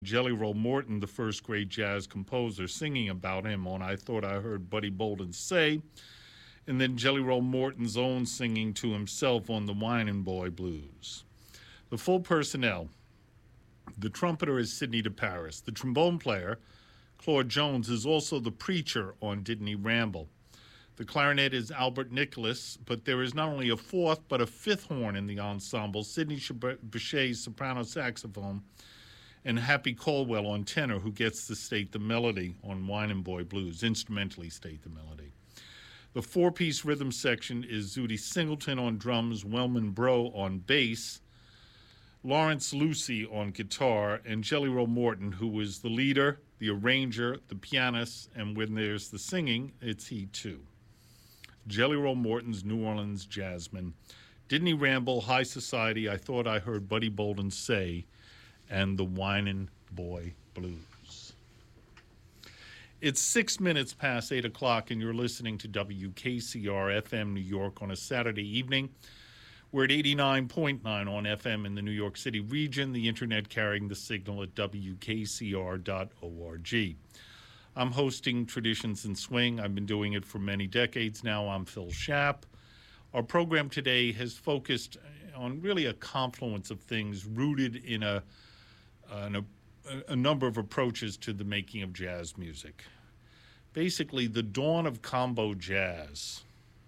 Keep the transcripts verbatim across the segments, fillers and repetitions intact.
Jelly Roll Morton, the first great jazz composer, singing about him on I Thought I Heard Buddy Bolden Say, and then Jelly Roll Morton's own singing to himself on the Whinin' Boy Blues. The full personnel: the trumpeter is Sidney DeParis. The trombone player, Claude Jones, is also the preacher on Didn't He Ramble. The clarinet is Albert Nicholas, but there is not only a fourth but a fifth horn in the ensemble: Sidney Bechet's soprano saxophone, and Happy Caldwell on tenor, who gets to state the melody on Whinin' Boy Blues, instrumentally state the melody. The four-piece rhythm section is Zudi Singleton on drums, Wellman Bro on bass, Lawrence Lucy on guitar, and Jelly Roll Morton, who is the leader, the arranger, the pianist, and when there's the singing, it's he too. Jelly Roll Morton's New Orleans Jazzmen. Didn't He Ramble, High Society, I Thought I Heard Buddy Bolden Say, and the Whinin' Boy Blues. It's six minutes past eight o'clock, and you're listening to W K C R F M New York on a Saturday evening. We're at eighty-nine point nine on F M in the New York City region, the internet carrying the signal at W K C R dot org. I'm hosting Traditions in Swing. I've been doing it for many decades now. I'm Phil Schaap. Our program today has focused on really a confluence of things rooted in a A, a number of approaches to the making of jazz music. Basically, the dawn of combo jazz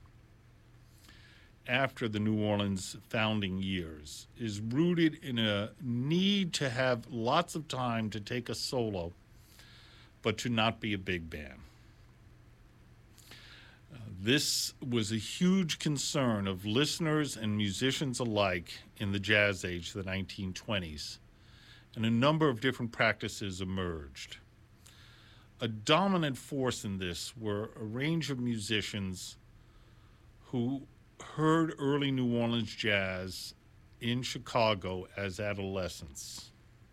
after the New Orleans founding years is rooted in a need to have lots of time to take a solo, but to not be a big band. Uh, this was a huge concern of listeners and musicians alike in the jazz age, the nineteen twenties. And a number of different practices emerged. A dominant force in this were a range of musicians who heard early New Orleans jazz in Chicago as adolescents.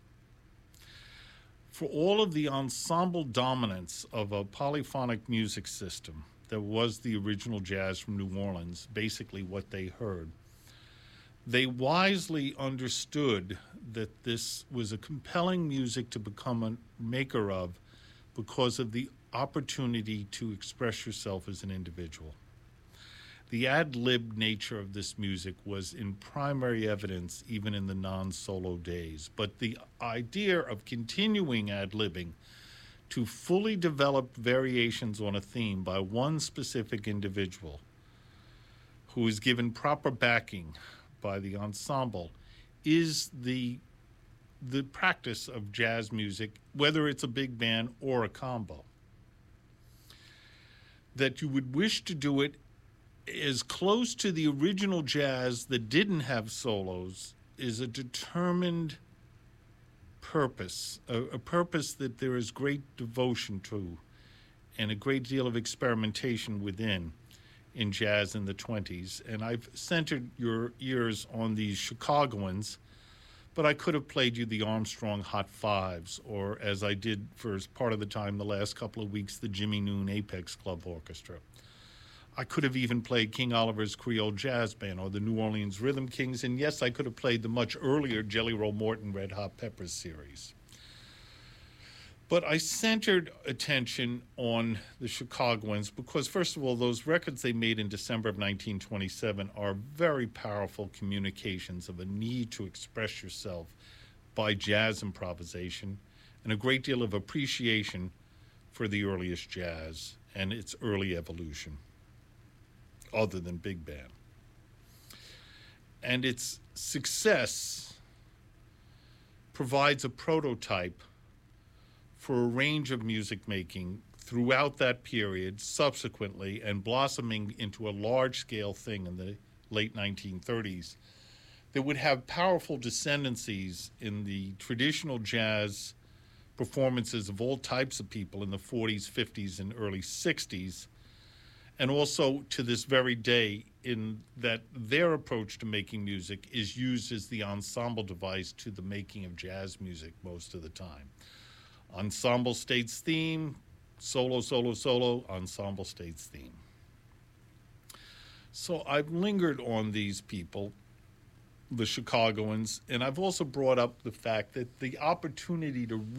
For all of the ensemble dominance of a polyphonic music system that was the original jazz from New Orleans, basically what they heard, they wisely understood that this was a compelling music to become a maker of because of the opportunity to express yourself as an individual. The ad-lib nature of this music was in primary evidence even in the non-solo days, but the idea of continuing ad-libbing to fully develop variations on a theme by one specific individual who is given proper backing by the ensemble is the the practice of jazz music, whether it's a big band or a combo. That you would wish to do it as close to the original jazz that didn't have solos is a determined purpose, a, a purpose that there is great devotion to and a great deal of experimentation within in jazz in the twenties. And I've centered your ears on these Chicagoans, but I could have played you the Armstrong Hot Fives, or as I did for part of the time the last couple of weeks, the Jimmy Noon Apex Club Orchestra. I could have even played King Oliver's Creole Jazz Band or the New Orleans Rhythm Kings, and yes, I could have played the much earlier Jelly Roll Morton Red Hot Peppers series. But I centered attention on the Chicagoans because, first of all, those records they made in December of nineteen twenty-seven are very powerful communications of a need to express yourself by jazz improvisation and a great deal of appreciation for the earliest jazz and its early evolution, other than big band. And its success provides a prototype for a range of music making throughout that period, subsequently, and blossoming into a large-scale thing in the late nineteen thirties that would have powerful descendancies in the traditional jazz performances of all types of people in the forties, fifties, and early sixties, and also to this very day in that their approach to making music is used as the ensemble device to the making of jazz music most of the time. Ensemble states theme, solo, solo, solo, ensemble states theme. So I've lingered on these people the Chicagoans, and I've also brought up the fact that the opportunity to